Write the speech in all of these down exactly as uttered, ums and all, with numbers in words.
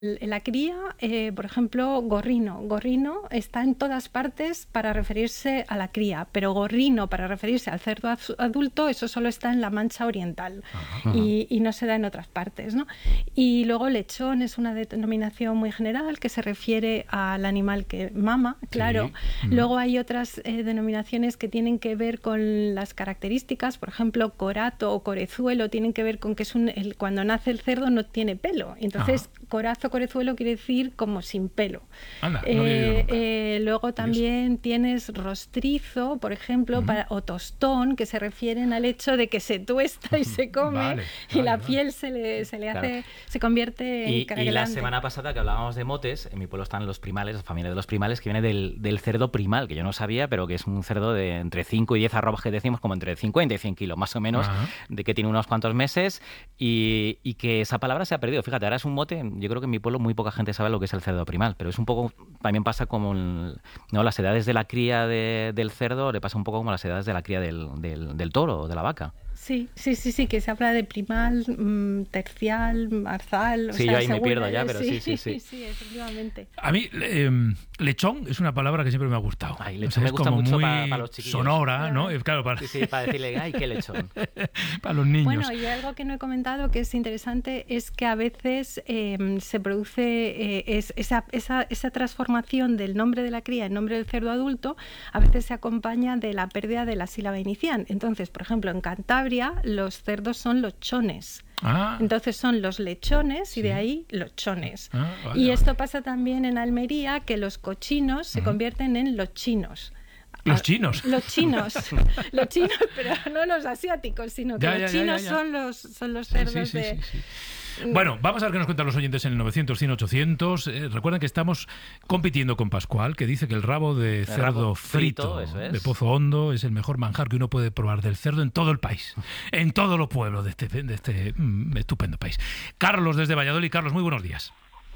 La cría, eh, por ejemplo, gorrino. Gorrino está en todas partes para referirse a la cría, pero gorrino para referirse al cerdo adulto, eso solo está en la Mancha Oriental y, y no se da en otras partes, ¿no? Y luego lechón es una denominación muy general que se refiere al animal que mama, claro. Sí. Luego hay otras eh, denominaciones que tienen que ver con las características, por ejemplo, corato o corezuelo, tienen que ver con que es un, el, cuando nace el cerdo no tiene pelo, entonces Ajá. corazo, corezuelo quiere decir como sin pelo. Anda, eh, no eh, luego también tienes rostrizo, por ejemplo, uh-huh. para, o tostón, que se refieren al hecho de que se tuesta y se come vale, y vale, la vale. piel se le, se le Claro. hace, se convierte en y, caracolante. Y la semana pasada que hablábamos de motes, en mi pueblo están los primales, la familia de los primales, que viene del, del cerdo primal, que yo no sabía, pero que es un cerdo de entre cinco y diez arrobas, que decimos como entre cincuenta y cien kilos, más o menos, uh-huh. de que tiene unos cuantos meses y, y que esa palabra se ha perdido. Fíjate, ahora es un mote, yo creo que en mi pueblo muy poca gente sabe lo que es el cerdo primal, pero es un poco, también pasa como el, no, las edades de la cría de, del cerdo, le pasa un poco como las edades de la cría del, del, del toro o de la vaca. Sí, sí, sí, sí, que se habla de primal, mmm, tercial, marzal. O sí, sea, yo ahí según, me pierdo ya, pero sí, sí, sí, sí. Sí, efectivamente. A mí, eh, lechón es una palabra que siempre me ha gustado. Ay, lechón o sea, me es gusta como mucho muy para, para los chiquillos. Sonora, ¿no? Es claro, para... Sí, sí, para decirle, ay, qué lechón. Para los niños. Bueno, y algo que no he comentado que es interesante es que a veces eh, se produce eh, es, esa, esa, esa transformación del nombre de la cría en nombre del cerdo adulto, a veces se acompaña de la pérdida de la sílaba inicial. Entonces, por ejemplo, en Cantabria los cerdos son los chones. Ah. Entonces son los lechones y sí. de ahí los chones. Ah, vale, y esto vale. pasa también en Almería, que los cochinos se uh-huh. convierten en los chinos. Los chinos. Los chinos, los chinos, pero no los asiáticos, sino que ya, los ya, chinos ya, ya. son los son los cerdos sí, sí, de... Sí, sí, sí. Bueno, vamos a ver qué nos cuentan los oyentes en el novecientos, cien, ochocientos. Eh, recuerden que estamos compitiendo con Pascual, que dice que el rabo de el cerdo rabo frito, frito eso es. de Pozo Hondo es el mejor manjar que uno puede probar del cerdo en todo el país, en todos los pueblos de este, de este mm, estupendo país. Carlos, desde Valladolid. Carlos, muy buenos días.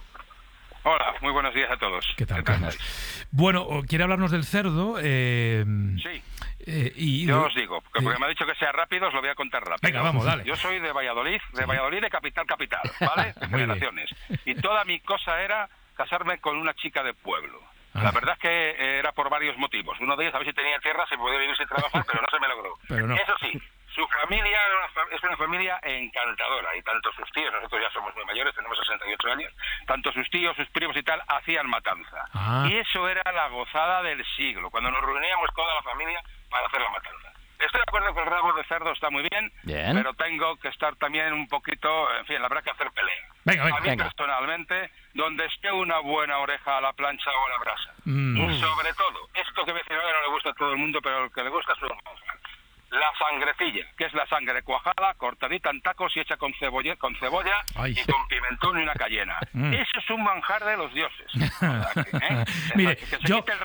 Hola, muy buenos días a todos. ¿Qué tal, ¿Qué tal? Carlos? Bueno, quiere hablarnos del cerdo. Eh, sí. Eh, y Yo de, os digo, porque de... me ha dicho que sea rápido, os lo voy a contar rápido. Venga, vamos, dale. Yo soy de Valladolid, de sí. Valladolid de capital, capital, ¿vale? De generaciones. Y toda mi cosa era casarme con una chica de pueblo. Ah. La verdad es que era por varios motivos. Uno de ellos, a ver si tenía tierra, se podía vivir sin trabajar, pero no se me logró. Pero no. Eso sí, su familia es una familia encantadora y tanto sus tíos, nosotros ya somos muy mayores, tenemos sesenta y ocho años, tanto sus tíos, sus primos y tal, hacían matanza. Ah. Y eso era la gozada del siglo, cuando nos reuníamos toda la familia para hacer la matanza. Estoy de acuerdo que el rabo de cerdo está muy bien, bien, pero tengo que estar también un poquito, en fin, habrá que hacer pelea. Venga, venga, a mí venga. personalmente, donde esté una buena oreja a la plancha o a la brasa. Mm. Y sobre todo, esto que me dice no le gusta a todo el mundo, pero el que le gusta es un la sangrecilla, que es la sangre cuajada, cortadita en tacos y hecha con cebolla, con cebolla Ay. y con pimentón y una cayena. Mm. Eso es un manjar de los dioses. ¿Eh? Mire, que se yo quite el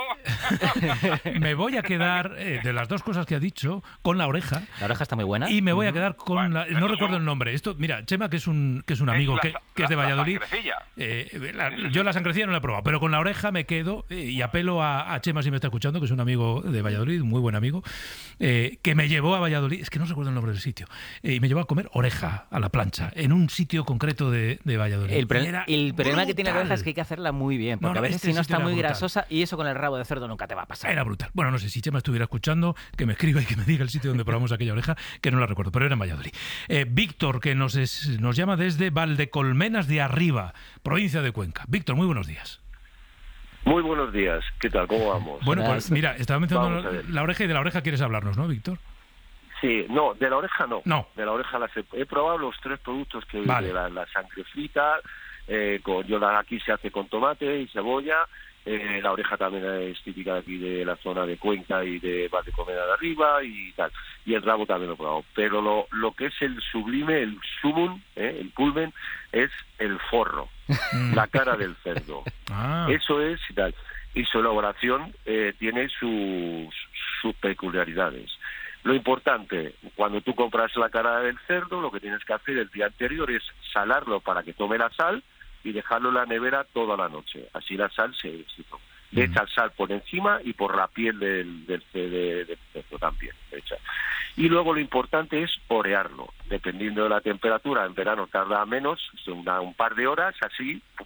rabo. Me voy a quedar eh, de las dos cosas que ha dicho con la oreja. La oreja está muy buena. Y me voy a quedar con bueno, la, no recuerdo son... el nombre. Esto, mira, Chema, que es un que es un amigo es que, la, que es de Valladolid. La eh, la, yo la sangrecilla no la he probado, pero con la oreja me quedo eh, y apelo a, a Chema si me está escuchando, que es un amigo de Valladolid, un muy buen amigo, eh, que me llevó a Valladolid. Es que no recuerdo el nombre del sitio. Eh, y me llevó a comer oreja a la plancha en un sitio concreto de, de Valladolid. El, pre el problema brutal. que tiene la oreja es que hay que hacerla muy bien, porque no, no, a veces este si no está muy brutal. grasosa, y eso con el rabo de cerdo nunca te va a pasar. Era brutal. Bueno, no sé si Chema estuviera escuchando, que me escriba y que me diga el sitio donde probamos aquella oreja, que no la recuerdo, pero era en Valladolid. Eh, Víctor, que nos, es, nos llama desde Valdecolmenas de Arriba, provincia de Cuenca. Víctor, muy buenos días. Muy buenos días. ¿Qué tal? ¿Cómo vamos? Bueno, pues mira, estaba mencionando la oreja y de la oreja quieres hablarnos, ¿no, Víctor? Sí, no, de la oreja no. No. De la oreja las he, he probado los tres productos que vale. de la, la sangre frita, eh, con, yo la, aquí se hace con tomate y cebolla, eh, la oreja también es típica de aquí de la zona de Cuenca y de Valdecolmenas de Arriba y tal, y el rabo también lo he probado, pero lo, lo que es el sublime, el sumum, eh, el culmen, es el forro, la cara del cerdo. Ah. Eso es y tal, y su elaboración eh, tiene sus, sus peculiaridades. Lo importante, cuando tú compras la cara del cerdo, lo que tienes que hacer el día anterior es salarlo para que tome la sal y dejarlo en la nevera toda la noche. Así la sal se, se Le echas sal por encima y por la piel del, del, del, del cerdo también. Le echas. Y luego lo importante es orearlo. Dependiendo de la temperatura, en verano tarda menos, una, un par de horas, así,